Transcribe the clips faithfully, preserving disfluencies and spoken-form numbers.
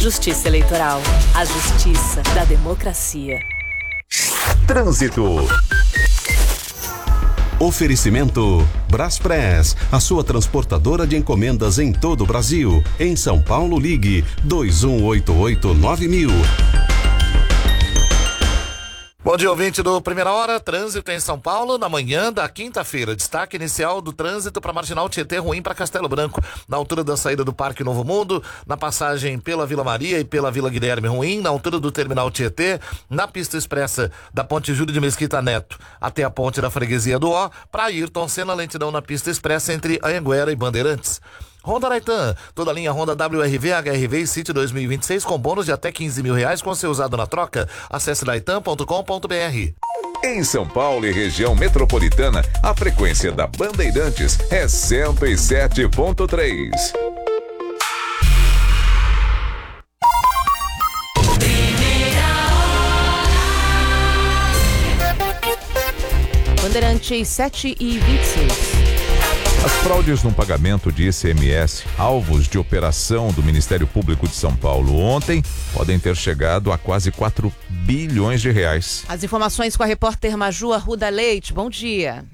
Justiça Eleitoral. A justiça da democracia. Trânsito. Oferecimento Braspress, a sua transportadora de encomendas em todo o Brasil. Em São Paulo, ligue dois um oito oito nove mil. Bom dia, ouvinte do Primeira Hora, trânsito em São Paulo, na manhã da quinta-feira. Destaque inicial do trânsito para Marginal Tietê, ruim para Castelo Branco, na altura da saída do Parque Novo Mundo, na passagem pela Vila Maria e pela Vila Guilherme, ruim, na altura do Terminal Tietê, na pista expressa da Ponte Júlio de Mesquita Neto até a ponte da Freguesia do Ó, para Ayrton Senna, lentidão na pista expressa entre Anhanguera e Bandeirantes. Honda Raitan, toda a linha Honda W R V, H R V e City dois mil e vinte e seis com bônus de até quinze mil reais com seu usado na troca. Acesse raitan ponto com ponto br. Em São Paulo e região metropolitana, a frequência da Bandeirantes é cento e sete ponto três. Bandeirantes sete e vinte e seis. As fraudes no pagamento de I C M S, alvos de operação do Ministério Público de São Paulo ontem, podem ter chegado a quase quatro bilhões de reais. As informações com a repórter Maju Arruda Leite. Bom dia.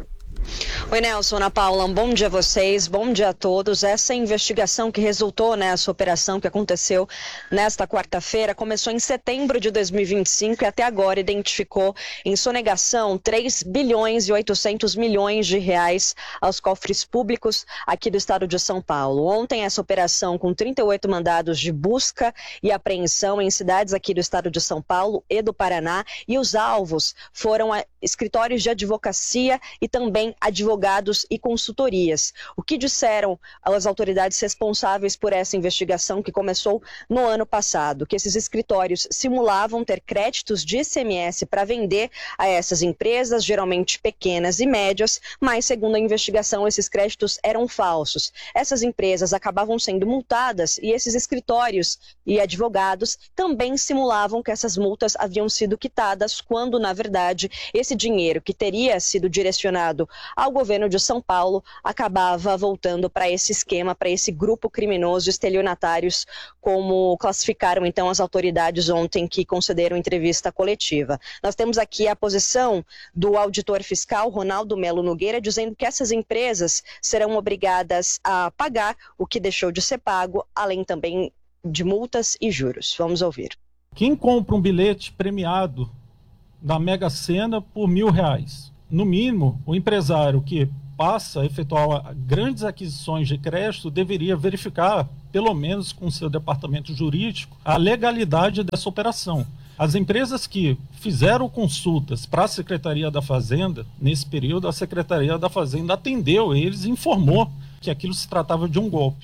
Oi, Nelson, Ana Paula, um bom dia a vocês, bom dia a todos. Essa investigação que resultou nessa operação que aconteceu nesta quarta-feira começou em setembro de dois mil e vinte e cinco e até agora identificou em sonegação três bilhões e oitocentos milhões de reais aos cofres públicos aqui do estado de São Paulo. Ontem essa operação com trinta e oito mandados de busca e apreensão em cidades aqui do estado de São Paulo e do Paraná, e os alvos foram escritórios de advocacia e também advogados e consultorias. O que disseram as autoridades responsáveis por essa investigação que começou no ano passado? Que esses escritórios simulavam ter créditos de I C M S para vender a essas empresas, geralmente pequenas e médias, mas segundo a investigação esses créditos eram falsos. Essas empresas acabavam sendo multadas e esses escritórios e advogados também simulavam que essas multas haviam sido quitadas, quando na verdade esse dinheiro que teria sido direcionado ao governo de São Paulo acabava voltando para esse esquema, para esse grupo criminoso, estelionatários, como classificaram então as autoridades ontem que concederam entrevista coletiva. Nós temos aqui a posição do auditor fiscal Ronaldo Melo Nogueira, dizendo que essas empresas serão obrigadas a pagar o que deixou de ser pago, além também de multas e juros. Vamos ouvir. Quem compra um bilhete premiado da Mega Sena por mil reais? No mínimo, o empresário que passa a efetuar grandes aquisições de crédito deveria verificar, pelo menos com seu departamento jurídico, a legalidade dessa operação. As empresas que fizeram consultas para a Secretaria da Fazenda, nesse período, a Secretaria da Fazenda atendeu eles e informou que aquilo se tratava de um golpe.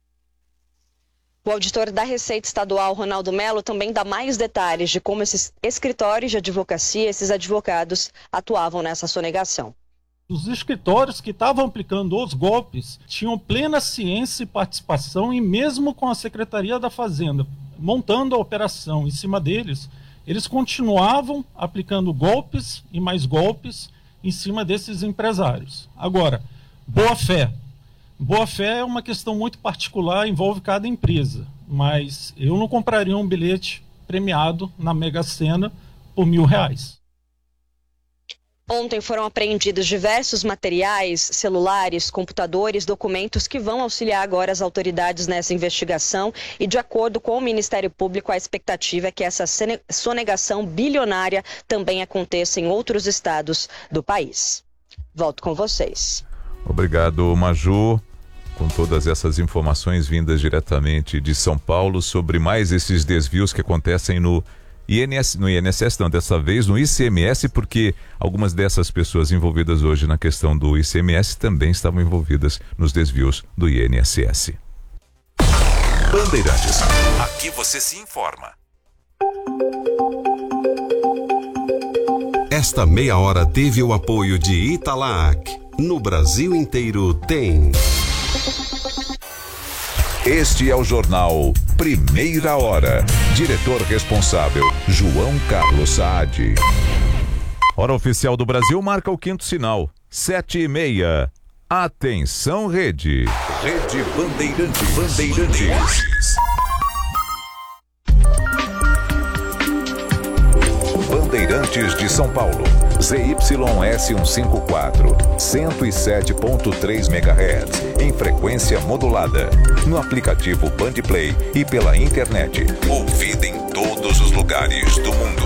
O auditor da Receita Estadual, Ronaldo Melo, também dá mais detalhes de como esses escritórios de advocacia, esses advogados, atuavam nessa sonegação. Os escritórios que estavam aplicando os golpes tinham plena ciência e participação, e mesmo com a Secretaria da Fazenda montando a operação em cima deles, eles continuavam aplicando golpes e mais golpes em cima desses empresários. Agora, boa-fé. Boa-fé é uma questão muito particular, envolve cada empresa, mas eu não compraria um bilhete premiado na Mega Sena por mil reais. Ontem foram apreendidos diversos materiais, celulares, computadores, documentos que vão auxiliar agora as autoridades nessa investigação, e de acordo com o Ministério Público, a expectativa é que essa sonegação bilionária também aconteça em outros estados do país. Volto com vocês. Obrigado, Maju, com todas essas informações vindas diretamente de São Paulo sobre mais esses desvios que acontecem no I N S S, no I N S S não, dessa vez no I C M S, porque algumas dessas pessoas envolvidas hoje na questão do I C M S também estavam envolvidas nos desvios do I N S S. Bandeirantes. Aqui você se informa. Esta meia hora teve o apoio de Italac. No Brasil inteiro tem. Este é o jornal Primeira Hora. Diretor responsável, João Carlos Saad. Hora oficial do Brasil marca o quinto sinal. Sete e meia. Atenção, Rede. Rede Bandeirantes. Bandeirantes. Bandeirantes de São Paulo. Z Y S cento e cinquenta e quatro, cento e sete ponto três megahertz, em frequência modulada. No aplicativo Bandplay e pela internet. Ouvida em todos os lugares do mundo.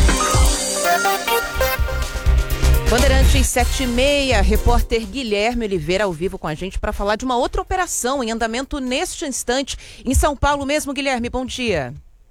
Bandeirantes sete e meia, repórter Guilherme Oliveira ao vivo com a gente para falar de uma outra operação em andamento neste instante em São Paulo mesmo. Guilherme, bom dia.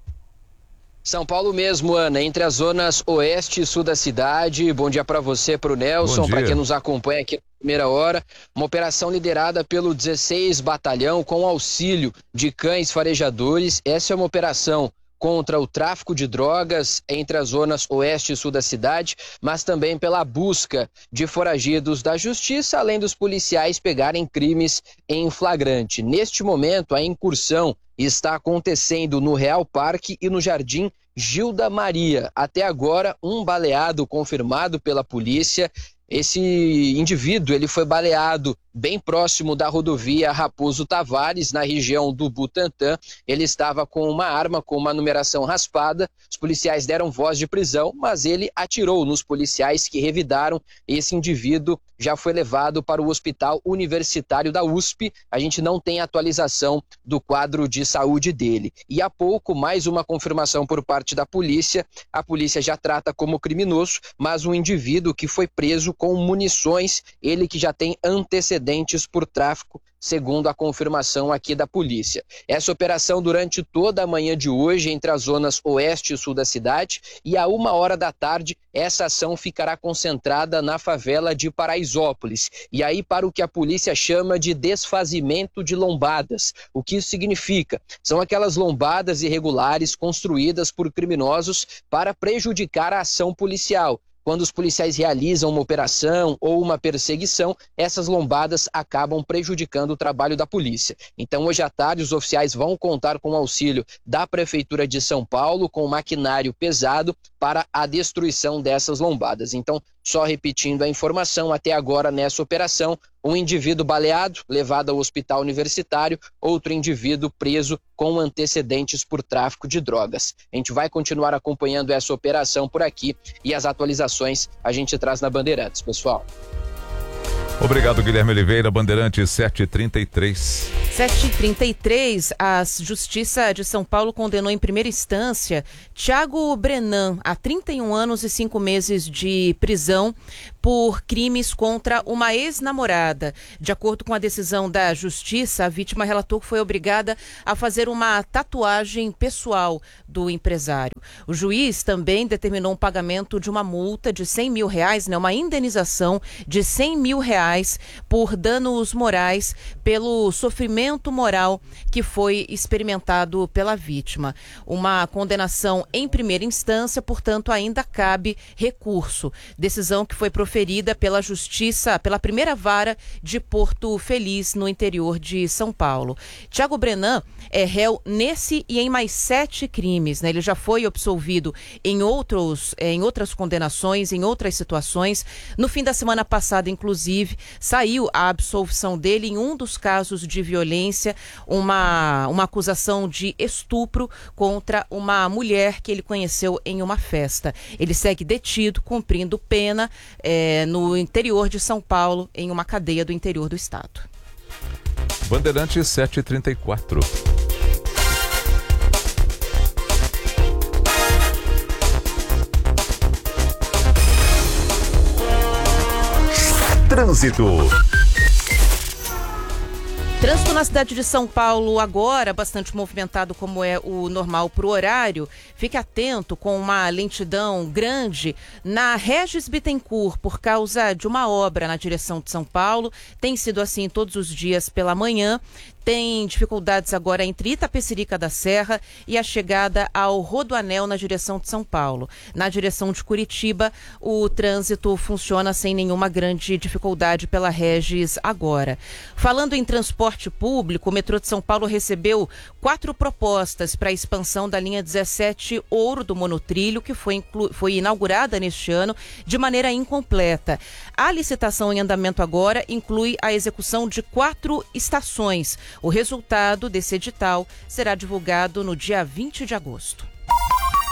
São Paulo mesmo, Ana, entre as zonas oeste e sul da cidade. Bom dia para você, para o Nelson, para quem nos acompanha aqui na primeira hora. Uma operação liderada pelo dezesseis Batalhão com auxílio de cães farejadores. Essa é uma operação contra o tráfico de drogas entre as zonas oeste e sul da cidade, mas também pela busca de foragidos da justiça, além dos policiais pegarem crimes em flagrante. Neste momento, a incursão está acontecendo no Real Parque e no Jardim Gilda Maria. Até agora, um baleado confirmado pela polícia. Esse indivíduo ele foi baleado bem próximo da rodovia Raposo Tavares, na região do Butantã. Ele estava com uma arma com uma numeração raspada. Os policiais deram voz de prisão, mas ele atirou nos policiais que revidaram. Esse indivíduo já foi levado para o Hospital Universitário da U S P. A gente não tem atualização do quadro de saúde dele. E há pouco, mais uma confirmação por parte da polícia. A polícia já trata como criminoso, mas um indivíduo que foi preso com munições, ele que já tem antecedentes por tráfico, segundo a confirmação aqui da polícia. Essa operação durante toda a manhã de hoje, entre as zonas oeste e sul da cidade, e a uma hora da tarde, essa ação ficará concentrada na favela de Paraisópolis. E aí para o que a polícia chama de desfazimento de lombadas. O que isso significa? São aquelas lombadas irregulares construídas por criminosos para prejudicar a ação policial. Quando os policiais realizam uma operação ou uma perseguição, essas lombadas acabam prejudicando o trabalho da polícia. Então, hoje à tarde, os oficiais vão contar com o auxílio da Prefeitura de São Paulo, com maquinário pesado para a destruição dessas lombadas. Então, só repetindo a informação, até agora nessa operação, um indivíduo baleado, levado ao hospital universitário, outro indivíduo preso com antecedentes por tráfico de drogas. A gente vai continuar acompanhando essa operação por aqui e as atualizações a gente traz na Bandeirantes, pessoal. Obrigado, Guilherme Oliveira, Bandeirantes sete e trinta e três. sete e trinta e três, a Justiça de São Paulo condenou em primeira instância Thiago Brenan a trinta e um anos e cinco meses de prisão por crimes contra uma ex-namorada. De acordo com a decisão da Justiça, a vítima relatou que foi obrigada a fazer uma tatuagem pessoal do empresário. O juiz também determinou um pagamento de uma multa de cem mil reais, né, uma indenização de cem mil reais por danos morais pelo sofrimento moral que foi experimentado pela vítima. Uma condenação em primeira instância, portanto, ainda cabe recurso. Decisão que foi proferida pela Justiça, pela primeira vara de Porto Feliz, no interior de São Paulo. Thiago Brenan é réu nesse e em mais sete crimes, né? Ele já foi absolvido em, outros, em outras condenações, em outras situações. No fim da semana passada, inclusive, saiu a absolvição dele em um dos casos de violência, uma, uma acusação de estupro contra uma mulher que ele conheceu em uma festa. Ele segue detido, cumprindo pena é, no interior de São Paulo, em uma cadeia do interior do estado. Bandeirantes sete e trinta e quatro. Trânsito. Trânsito na cidade de São Paulo agora, bastante movimentado como é o normal para o horário. Fique atento com uma lentidão grande na Regis Bittencourt por causa de uma obra na direção de São Paulo. Tem sido assim todos os dias pela manhã. Tem dificuldades agora entre Itapecerica da Serra e a chegada ao Rodoanel na direção de São Paulo. Na direção de Curitiba, o trânsito funciona sem nenhuma grande dificuldade pela Regis agora. Falando em transporte público, o metrô de São Paulo recebeu quatro propostas para a expansão da linha dezessete Ouro do Monotrilho, que foi, inclu... foi inaugurada neste ano de maneira incompleta. A licitação em andamento agora inclui a execução de quatro estações. O resultado desse edital será divulgado no dia vinte de agosto.